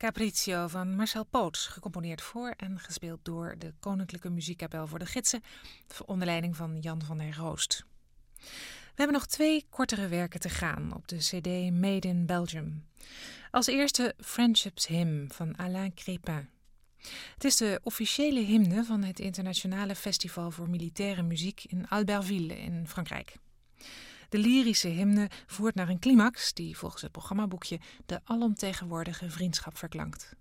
Capriccio van Marcel Poots, gecomponeerd voor en gespeeld door de Koninklijke Muziekkapel voor de Gidsen, onder leiding van Jan van der Roost. We hebben nog 2 kortere werken te gaan op de cd Made in Belgium. Als eerste Friendship's Hymn van Alain Crépin. Het is de officiële hymne van het Internationale Festival voor Militaire Muziek in Albertville in Frankrijk. De lyrische hymne voert naar een climax die volgens het programmaboekje de alomtegenwoordige vriendschap verklankt.